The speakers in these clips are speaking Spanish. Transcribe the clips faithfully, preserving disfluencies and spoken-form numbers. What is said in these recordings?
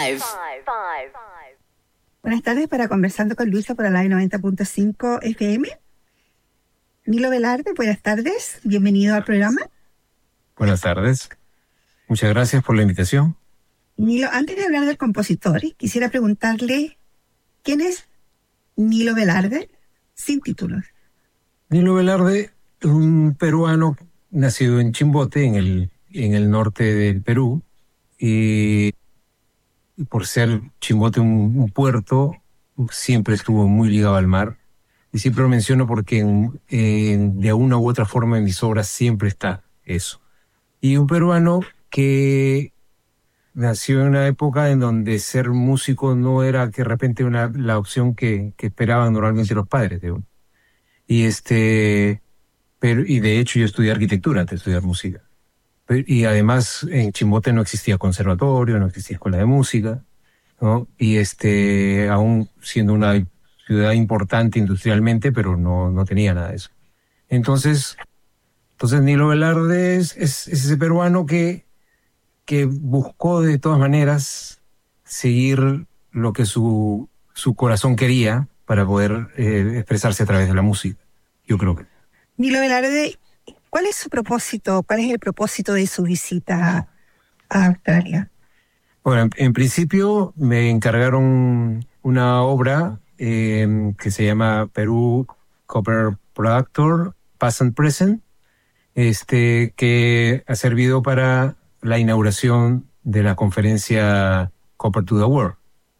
Buenas tardes para Conversando con Luisa por la noventa punto cinco F M. Nilo Velarde, buenas tardes. Bienvenido al programa. Buenas tardes. Muchas gracias por la invitación. Nilo, antes de hablar del compositor, quisiera preguntarle, ¿quién es Nilo Velarde sin títulos? Nilo Velarde es un peruano nacido en Chimbote, en el, en el norte del Perú, y por ser Chimbote un, un puerto, siempre estuvo muy ligado al mar. Y siempre lo menciono porque en, en, de una u otra forma en mis obras siempre está eso. Y un peruano que nació en una época en donde ser músico no era que de repente una, la opción que, que esperaban normalmente los padres de uno. Y este, pero, y de hecho yo estudié arquitectura antes de estudiar música. Pero, y además en Chimbote no existía conservatorio, no existía escuela de música, ¿no? Y este, aún siendo una ciudad importante industrialmente, pero no, no tenía nada de eso. Entonces, entonces Nilo Velarde es, es, es ese peruano que, que buscó de todas maneras seguir lo que su, su corazón quería para poder eh, expresarse a través de la música. Yo creo que. Nilo Velarde, ¿cuál es su propósito? ¿Cuál es el propósito de su visita a Australia? Bueno, en, en principio me encargaron una obra eh, que se llama Perú Copper Productor, Past and Present, este, que ha servido para la inauguración de la conferencia Copper to the World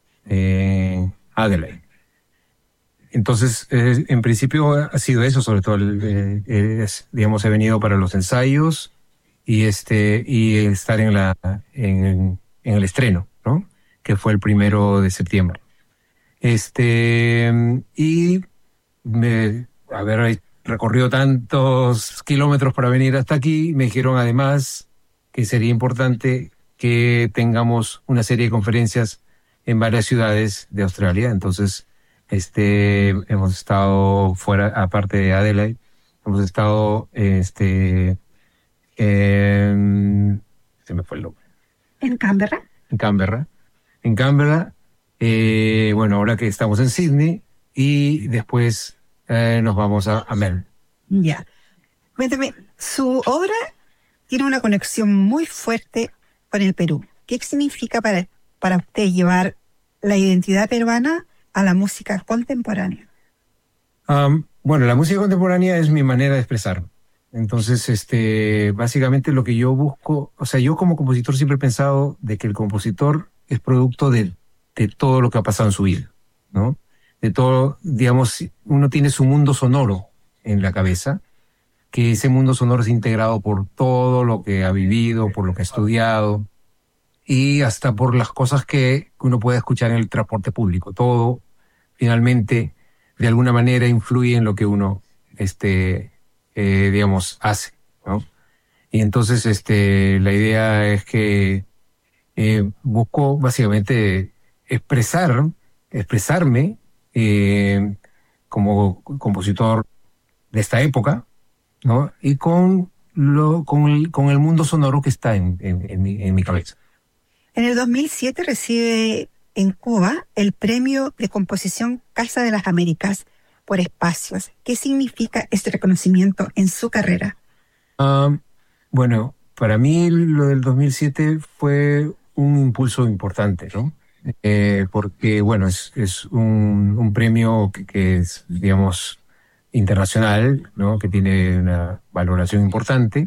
en Adelaide. Entonces, eh, en principio ha sido eso, sobre todo, eh, eh, es, digamos, he venido para los ensayos y este y estar en la en, en el estreno, ¿no? Que fue el primero de septiembre. Este y me haber recorrido tantos kilómetros para venir hasta aquí, me dijeron además que sería importante que tengamos una serie de conferencias en varias ciudades de Australia. Entonces, este, hemos estado fuera, aparte de Adelaide, hemos estado, este, en, se me fue el nombre. ¿En Canberra? En Canberra. En Canberra, eh, bueno, ahora que estamos en Sydney, y después eh, nos vamos a, a Melbourne. Ya. Cuéntame, su obra tiene una conexión muy fuerte con el Perú. ¿Qué significa para, para usted llevar la identidad peruana a la música contemporánea? Um, bueno, la música contemporánea es mi manera de expresar. Entonces, este, básicamente lo que yo busco, o sea, yo como compositor siempre he pensado de que el compositor es producto de, de todo lo que ha pasado en su vida, ¿no? De todo, digamos, uno tiene su mundo sonoro en la cabeza, que ese mundo sonoro es integrado por todo lo que ha vivido, por lo que ha estudiado, y hasta por las cosas que uno puede escuchar en el transporte público. Todo, finalmente, de alguna manera influye en lo que uno, este, eh, digamos, hace, ¿no? Y entonces, este, la idea es que eh, busco básicamente expresar, expresarme eh, como compositor de esta época, ¿no? Y con lo, con el, con el mundo sonoro que está en, en, en, mi, en mi cabeza. En el dos mil siete recibe en Cuba el premio de composición Casa de las Américas por Espacios. ¿Qué significa este reconocimiento en su carrera? Um, bueno, para mí lo del dos mil siete fue un impulso importante, ¿no? Eh, porque, bueno, es, es un, un premio que, que es, digamos, internacional, ¿no? Que tiene una valoración importante.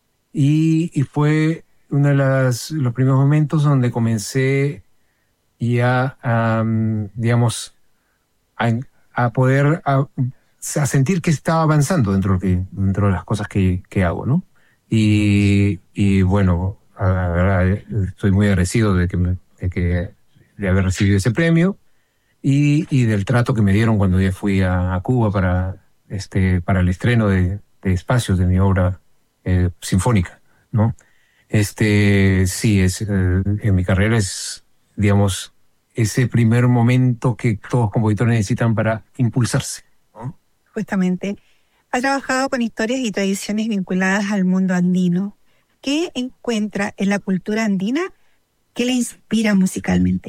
Y, y fue uno de las, los primeros momentos donde comencé ya a, um, digamos, a, a poder, a, a sentir que estaba avanzando dentro de, que, dentro de las cosas que, que hago, ¿no? Y, y bueno, la verdad, estoy muy agradecido de que, me, de que de haber recibido ese premio y, y del trato que me dieron cuando ya fui a, a Cuba para, este, para el estreno de, de Espacios de mi obra eh, sinfónica, ¿no? Este, sí, es, eh, en mi carrera es, digamos, ese primer momento que todos compositores necesitan para impulsarse, ¿no? Justamente, ha trabajado con historias y tradiciones vinculadas al mundo andino. ¿Qué encuentra en la cultura andina ¿Qué le inspira musicalmente?